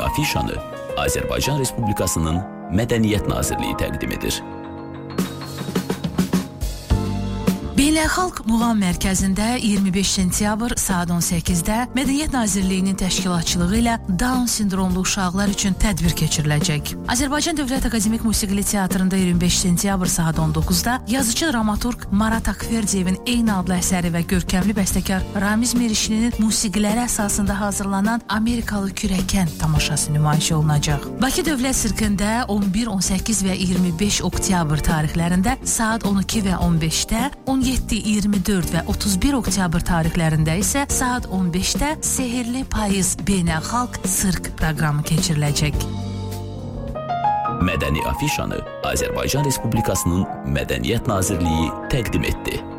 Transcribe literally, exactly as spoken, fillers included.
afişanı Azərbaycan Respublikasının Mədəniyyət Nazirliyi təqdim edir. Beynəlxalq Muğam Mərkəzində iyirmi beş sentyabr saat on səkkizdə Mədəniyyət Nazirliyinin təşkilatçılığı ilə Down sindromlu uşaqlar üçün tədbir keçiriləcək. Azərbaycan Dövlət Akademik Musiqili Teatrında iyirmi beş sentyabr saat on doqquzda yazıcı dramaturq Marat Akverdiyevin eyni adlı əsəri və görkəmli bəstəkar Ramiz Merişlinin musiqiləri əsasında hazırlanan Amerikalı Kürəkən tamaşası nümayiş olunacaq. Bakı Dövlət Sirkində on bir, on səkkiz və iyirmi beş oktyabr tarixlərində saat on iki və on beşdə, on yeddi, iyirmi dörd və otuz bir oktyabr tarixlərində isə saat on beşdə Sehirli Payız Beynəlxalq Sirk proqramı keçiriləcək. Mədəni afişanı Azərbaycan Respublikasının Mədəniyyət Nazirliyi təqdim etdi.